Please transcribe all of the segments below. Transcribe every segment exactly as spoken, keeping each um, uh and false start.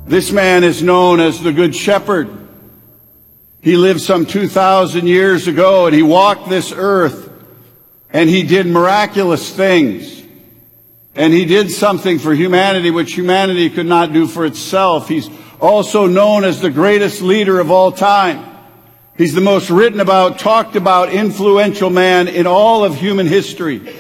This man is known as the Good Shepherd. He lived some two thousand years ago, and he walked this earth, and he did miraculous things. And he did something for humanity which humanity could not do for itself. He's also known as the greatest leader of all time. He's the most written about, talked about, influential man in all of human history.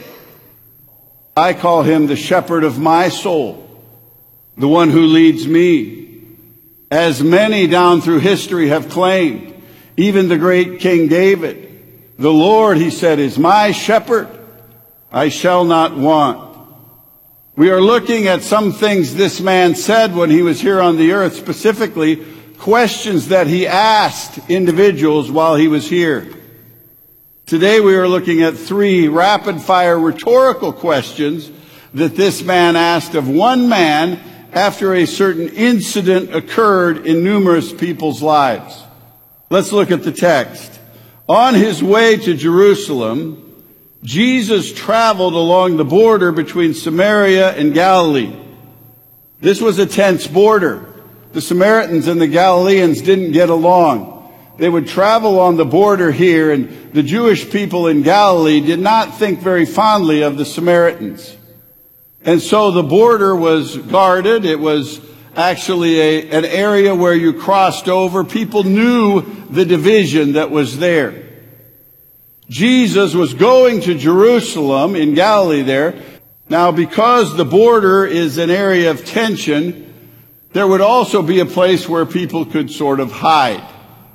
I call him the shepherd of my soul, the one who leads me. As many down through history have claimed, even the great King David, the Lord, he said, is my shepherd. I shall not want. We are looking at some things this man said when he was here on the earth, specifically questions that he asked individuals while he was here. Today we are looking at three rapid-fire rhetorical questions that this man asked of one man after a certain incident occurred in numerous people's lives. Let's look at the text. On his way to Jerusalem, Jesus traveled along the border between Samaria and Galilee. This was a tense border. The Samaritans and the Galileans didn't get along. They would travel on the border here, and the Jewish people in Galilee did not think very fondly of the Samaritans. And so the border was guarded. It was actually a, an area where you crossed over. People knew the division that was there. Jesus was going to Jerusalem in Galilee there. Now, because the border is an area of tension, there would also be a place where people could sort of hide.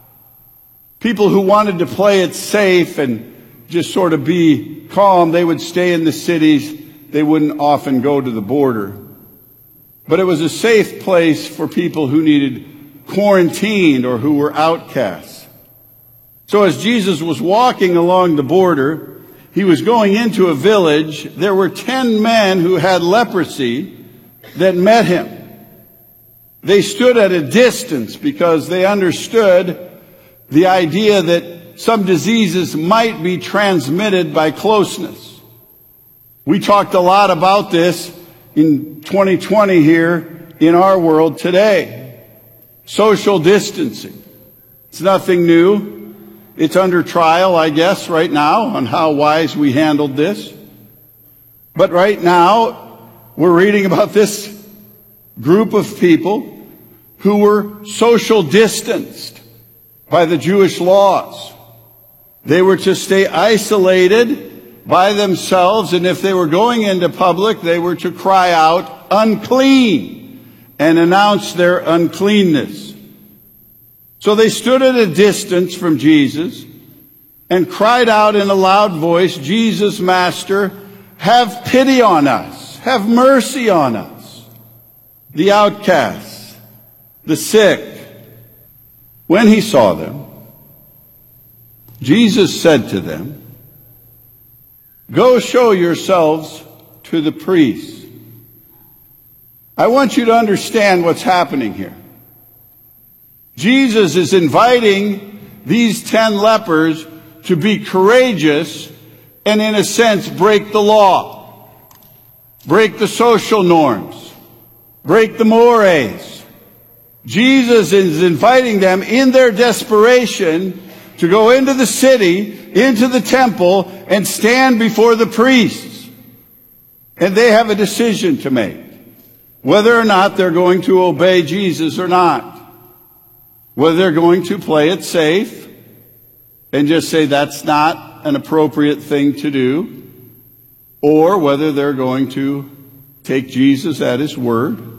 People who wanted to play it safe and just sort of be calm, they would stay in the cities. They wouldn't often go to the border. But it was a safe place for people who needed quarantined or who were outcasts. So as Jesus was walking along the border, he was going into a village. There were ten men who had leprosy that met him. They stood at a distance because they understood the idea that some diseases might be transmitted by closeness. We talked a lot about this in twenty twenty here in our world today. Social distancing. It's nothing new. It's under trial, I guess, right now on how wise we handled this. But right now, we're reading about this group of people who were social distanced by the Jewish laws. They were to stay isolated by themselves, and if they were going into public, they were to cry out, "Unclean," and announce their uncleanness. So they stood at a distance from Jesus and cried out in a loud voice, "Jesus, Master, have pity on us. Have mercy on us." The outcasts, the sick. When he saw them, Jesus said to them, "Go show yourselves to the priests." I want you to understand what's happening here. Jesus is inviting these ten lepers to be courageous and, in a sense, break the law, break the social norms, break the mores. Jesus is inviting them in their desperation to go into the city, into the temple, and stand before the priests. And they have a decision to make, whether or not they're going to obey Jesus or not. Whether they're going to play it safe and just say that's not an appropriate thing to do, or whether they're going to take Jesus at his word